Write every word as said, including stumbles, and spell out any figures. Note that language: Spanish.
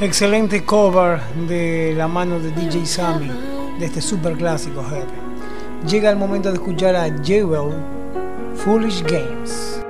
Excelente cover de la mano de D J Sammy de este super clásico, jefe. Llega el momento de escuchar a Jewel, Foolish Games.